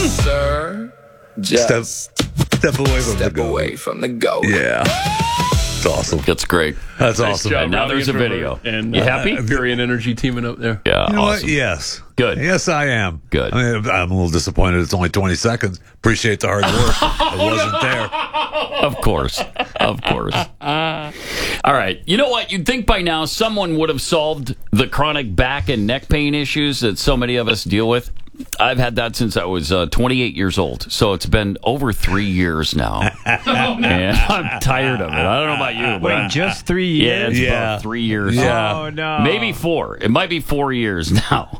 Sir, just step away from the goat. away from the goat. Yeah. It's awesome. That's great. That's awesome. job, And now Robbie there's a and Trevor. video. And You happy? Fury and Energy teaming up there. Yeah, You know awesome. what? Yes. Good. Yes, I am. Good. I mean, I'm a little disappointed. It's only 20 seconds. Appreciate the hard work. It wasn't there. Of course. Of course. All right. You know what? You'd think by now someone would have solved the chronic back and neck pain issues that so many of us deal with. I've had that since I was 28 years old. So it's been over 3 years now. And I'm tired of it. I don't know about you. But Wait, just 3 years? yeah, it's Yeah. about 3 years. Yeah. Oh, no. Maybe 4. It might be 4 years now.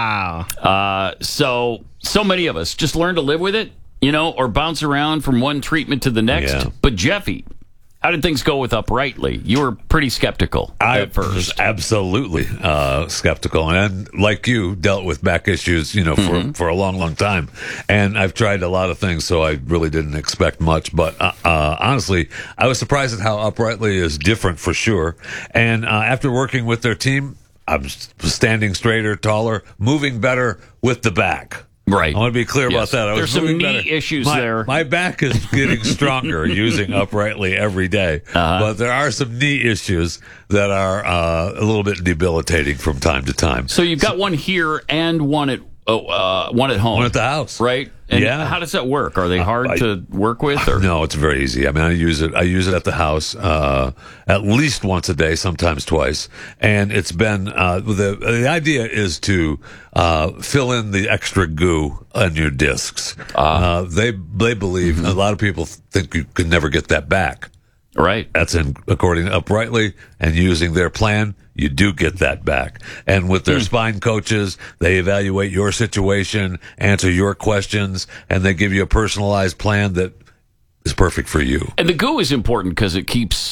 Wow. So many of us just learn to live with it, or bounce around from one treatment to the next. Yeah. But Jeffy, how did things go with Uprightly? You were pretty skeptical at first. was absolutely skeptical, and like you, dealt with back issues, for a long, long time. And I've tried a lot of things, so I really didn't expect much. But honestly, I was surprised at how Uprightly is different for sure. And after working with their team, I'm standing straighter, taller, moving better with the back. Right. I want to be clear about Yes. that. There's some moving knee better. issues My- there. My back is getting stronger using Uprightly every day. But there are some knee issues that are a little bit debilitating from time to time. So you've got one here and one at home. One at the house. Right? And Yeah. how does that work? Are they hard to work with? Or? No, it's very easy. I mean, I use it at the house at least once a day, sometimes twice. And it's been the idea is to fill in the extra goo on your discs. They believe a lot of people think you can never get that back. Right. That's according to Uprightly, and using their plan, you do get that back. And with their spine coaches, they evaluate your situation, answer your questions, and they give you a personalized plan that is perfect for you. And the goo is important because it keeps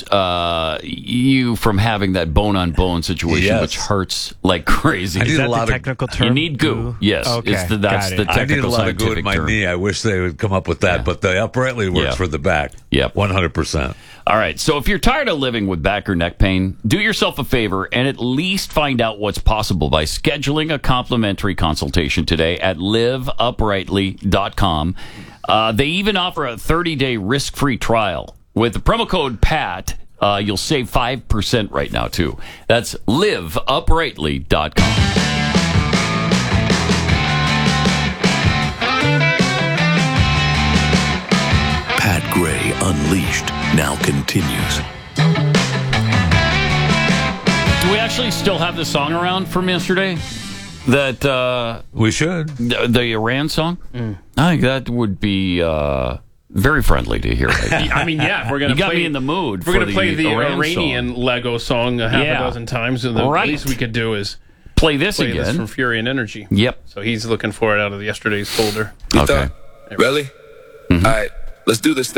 you from having that bone-on-bone situation, Yes. which hurts like crazy. I need Is that a lot the of- technical term? You need goo. Yes. Okay, That's got the it. I need a technical lot of goo in scientific my term. knee. I wish they would come up with that, but the Uprightly works Yeah. for the back. Yep. 100%. All right. So if you're tired of living with back or neck pain, do yourself a favor and at least find out what's possible by scheduling a complimentary consultation today at liveuprightly.com. They even offer a 30-day risk-free trial. With the promo code PAT, you'll save 5% right now, too. That's liveuprightly.com. Pat Gray Unleashed now continues. Do we actually still have the song around from yesterday? That, We should. the Iran song? I think that would be very friendly to hear. I mean, yeah, if we're gonna You got play, me in the mood if we're for gonna play the Iran Iranian Lego song a half Yeah. a dozen times, and the Right. least we could do is Play this play this again. from Fury and Energy. Yep. So he's looking for it out of yesterday's folder. Okay. Really? All right, let's do this thing.